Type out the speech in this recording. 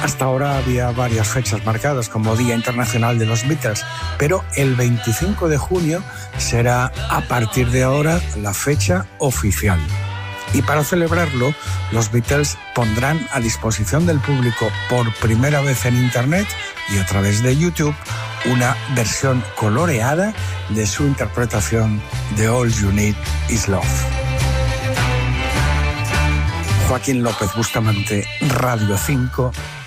Hasta ahora había varias fechas marcadas como Día Internacional de los Beatles, pero el 25 de junio será a partir de ahora la fecha oficial. Y para celebrarlo, los Beatles pondrán a disposición del público por primera vez en Internet y a través de YouTube una versión coloreada de su interpretación de All You Need Is Love. Joaquín López Bustamante, Radio 5,